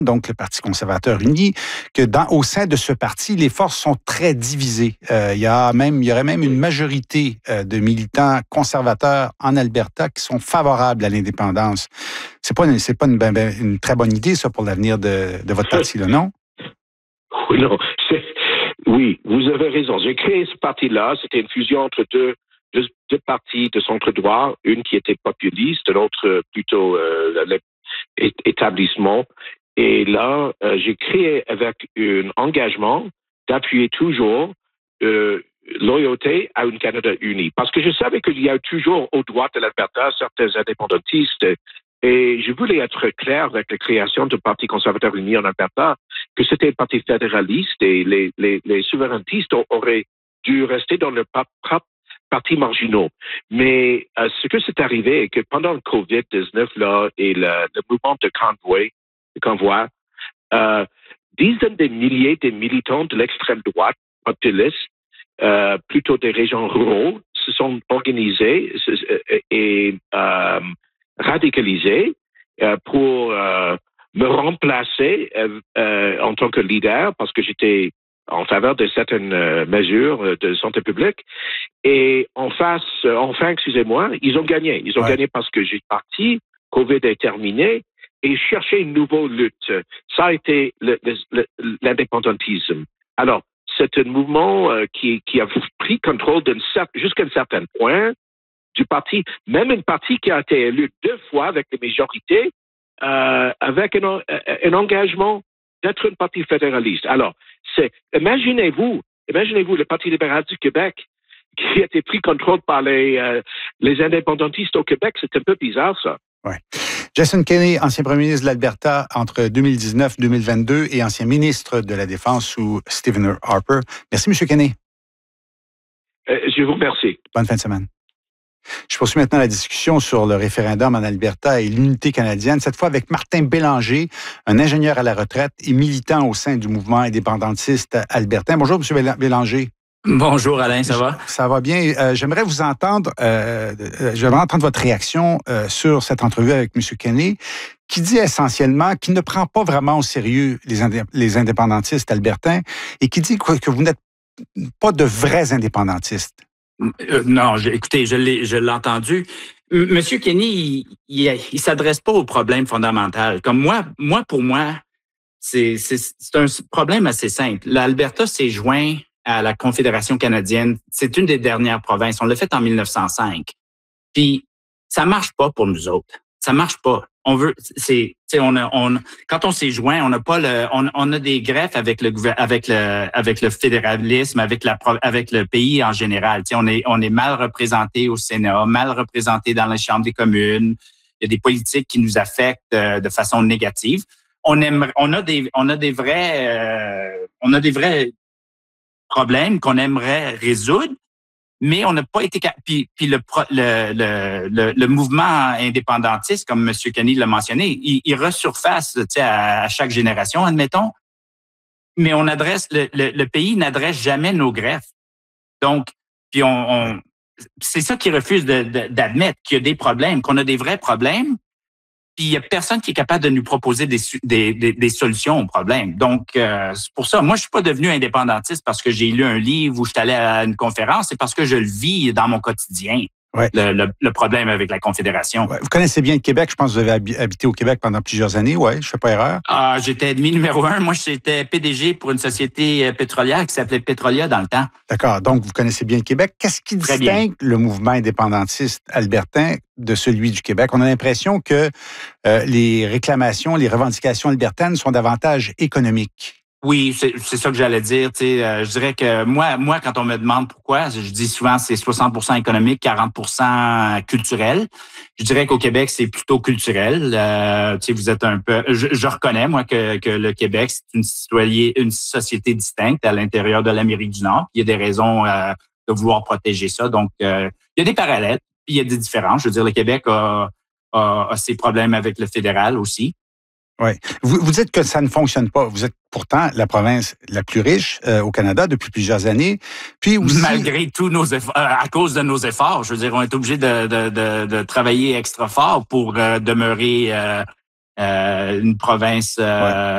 donc le Parti conservateur uni, que au sein de ce parti, les forces sont très divisées. Il y aurait même une majorité de militants conservateurs en Alberta qui sont favorables à l'indépendance. C'est pas une très bonne idée, ça, pour l'avenir de votre parti, là, non? Oui, non. Oui, vous avez raison. J'ai créé ce parti-là. C'était une fusion entre deux partis de centre-droit, une qui était populiste, l'autre plutôt établissement. Et là, j'ai créé avec un engagement d'appuyer toujours loyauté à un Canada uni. Parce que je savais qu'il y a toujours au droit de l'Alberta certains indépendantistes. Et je voulais être clair avec la création du Parti conservateur uni en Alberta que c'était un parti fédéraliste et les souverainistes auraient dû rester dans leur propre partis marginaux. Mais ce que c'est arrivé est que pendant le COVID-19 là, et le mouvement de convoi, dizaines de milliers de militants de l'extrême droite populiste, plutôt des régions rurales, se sont organisés et radicalisés pour me remplacer en tant que leader parce que j'étais en faveur de certaines mesures de santé publique. Et enfin, excusez-moi, ils ont gagné. Ils ont gagné parce que j'ai parti, COVID est terminé, et chercher une nouvelle lutte. Ça a été l'indépendantisme. Alors, c'est un mouvement qui a pris contrôle jusqu'à un certain point du parti, même un parti qui a été élu 2 fois avec des majorités, avec un engagement d'être un parti fédéraliste. Alors, imaginez-vous le Parti libéral du Québec qui a été pris contrôle par les indépendantistes au Québec. C'est un peu bizarre, ça. Oui. Jason Kenney, ancien premier ministre de l'Alberta entre 2019-2022 et ancien ministre de la Défense sous Stephen Harper. Merci, M. Kenney. Je vous remercie. Bonne fin de semaine. Je poursuis maintenant la discussion sur le référendum en Alberta et l'unité canadienne, cette fois avec Martin Bélanger, un ingénieur à la retraite et militant au sein du mouvement indépendantiste albertain. Bonjour, M. Bélanger. Bonjour Alain, ça va? Ça va bien. J'aimerais vous entendre, votre réaction sur cette entrevue avec M. Kenney, qui dit essentiellement qu'il ne prend pas vraiment au sérieux les indépendantistes albertains et qui dit que vous n'êtes pas de vrais indépendantistes. Non, écoutez, je l'ai entendu. Monsieur Kenney, il s'adresse pas au problème fondamental. Comme pour moi, c'est un problème assez simple. L'Alberta s'est joint à la Confédération canadienne. C'est une des dernières provinces. On l'a fait en 1905. Puis, ça marche pas pour nous autres. Ça marche pas. Quand on s'est joint, on n'a pas on a des greffes avec le fédéralisme, avec le pays en général. On est mal représenté au Sénat, mal représenté dans la Chambre des communes. Il y a des politiques qui nous affectent de façon négative. On a des vrais problèmes qu'on aimerait résoudre, mais on n'a pas été puis le mouvement indépendantiste, comme M. Kenney l'a mentionné, il resurface à chaque génération, admettons, mais le pays n'adresse jamais nos greffes. Donc, puis c'est ça qu'ils refusent d'admettre, qu'il y a des problèmes, qu'on a des vrais problèmes. Puis il y a personne qui est capable de nous proposer des solutions aux problèmes. Donc, c'est pour ça, moi, je suis pas devenu indépendantiste parce que j'ai lu un livre ou je suis allé à une conférence, c'est parce que je le vis dans mon quotidien. Ouais. Le problème avec la Confédération. Ouais. Vous connaissez bien le Québec. Je pense que vous avez habité au Québec pendant plusieurs années. Oui, je fais pas erreur. J'étais ennemi numéro 1. Moi, j'étais PDG pour une société pétrolière qui s'appelait Pétrolia dans le temps. D'accord. Donc, vous connaissez bien le Québec. Qu'est-ce qui distingue le mouvement indépendantiste albertain de celui du Québec? On a l'impression que les réclamations, les revendications albertaines sont davantage économiques. Oui, c'est ça que j'allais dire. Je dirais que moi, quand on me demande pourquoi, je dis souvent c'est 60% économique, 40% culturel. Je dirais qu'au Québec, c'est plutôt culturel. Vous êtes un peu. Je reconnais, moi, que le Québec, c'est une société distincte à l'intérieur de l'Amérique du Nord. Il y a des raisons de vouloir protéger ça. Donc, il y a des parallèles, puis il y a des différences. Je veux dire, le Québec a ses problèmes avec le fédéral aussi. Oui. Vous dites que ça ne fonctionne pas. Vous êtes pourtant la province la plus riche au Canada depuis plusieurs années. Puis aussi, malgré tous nos efforts, à cause de nos efforts, je veux dire, on est obligé de travailler extra fort pour demeurer une province